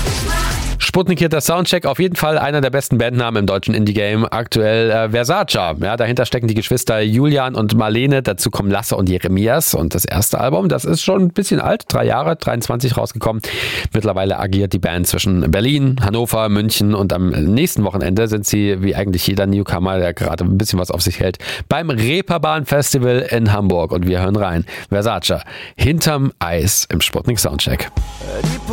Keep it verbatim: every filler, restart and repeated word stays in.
Sputnik hier, der Soundcheck, auf jeden Fall einer der besten Bandnamen im deutschen Indie-Game. Aktuell äh, Versace. Ja, dahinter stecken die Geschwister Julian und Marlene, dazu kommen Lasse und Jeremias. Und das erste Album, das ist schon ein bisschen alt, drei Jahre, dreiundzwanzig rausgekommen. Mittlerweile agiert die Band zwischen Berlin, Hannover, München und am nächsten Wochenende sind sie, wie eigentlich jeder Newcomer, der gerade ein bisschen was auf sich hält, beim Reeperbahn Festival in Hamburg. Und wir hören rein. Versace, hinterm Eis im Sputnik Soundcheck.